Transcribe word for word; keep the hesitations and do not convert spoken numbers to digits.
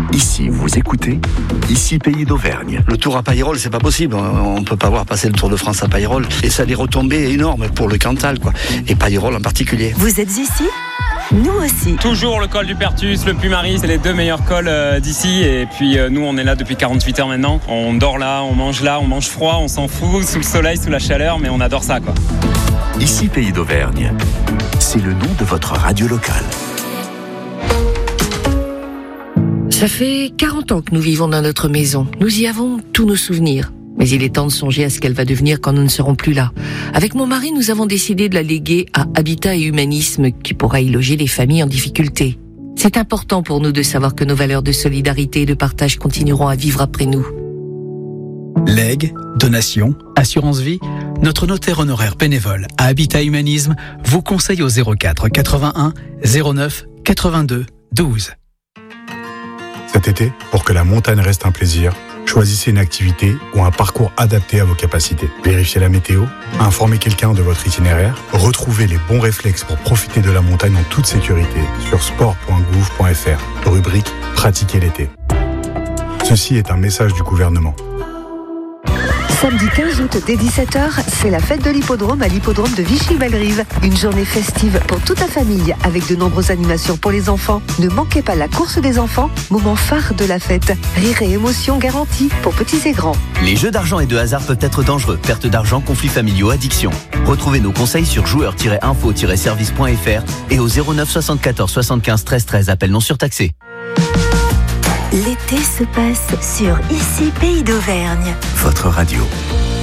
Ici, vous écoutez, ici Pays d'Auvergne. Le Tour à Paillerolles, c'est pas possible. On peut pas voir passer le Tour de France à Paillerolles. Et ça a des retombées énormes pour le Cantal, quoi. Et Paillerolles en particulier. Vous êtes ici ? Nous aussi. Toujours le col du Pertus, le Puy-Marie, c'est les deux meilleurs cols euh, d'ici. Et puis euh, nous, on est là depuis quarante-huit heures maintenant. On dort là, on mange là, on mange froid, on s'en fout, sous le soleil, sous la chaleur, mais on adore ça, quoi. Ici Pays d'Auvergne, c'est le nom de votre radio locale. Ça fait quarante ans que nous vivons dans notre maison. Nous y avons tous nos souvenirs. Mais il est temps de songer à ce qu'elle va devenir quand nous ne serons plus là. Avec mon mari, nous avons décidé de la léguer à Habitat et Humanisme, qui pourra y loger les familles en difficulté. C'est important pour nous de savoir que nos valeurs de solidarité et de partage continueront à vivre après nous. Legs, donations, assurance vie, notre notaire honoraire bénévole à Habitat Humanisme vous conseille au zéro quatre quatre-vingt-un zéro neuf quatre-vingt-deux douze. Cet été, pour que la montagne reste un plaisir, choisissez une activité ou un parcours adapté à vos capacités. Vérifiez la météo, informez quelqu'un de votre itinéraire, retrouvez les bons réflexes pour profiter de la montagne en toute sécurité sur sport point gouv point f r, rubrique « Pratiquer l'été ». Ceci est un message du gouvernement. Samedi quinze août dès dix-sept heures, c'est la fête de l'hippodrome à l'hippodrome de Vichy-Valgrive. Une journée festive pour toute la famille avec de nombreuses animations pour les enfants. Ne manquez pas la course des enfants, moment phare de la fête. Rire et émotion garantis pour petits et grands. Les jeux d'argent et de hasard peuvent être dangereux. Perte d'argent, conflits familiaux, addiction. Retrouvez nos conseils sur joueurs tiret info tiret service point f r et au zéro neuf soixante-quatorze soixante-quinze treize treize, appel non surtaxé. L'été se passe sur Ici Pays d'Auvergne. Votre radio.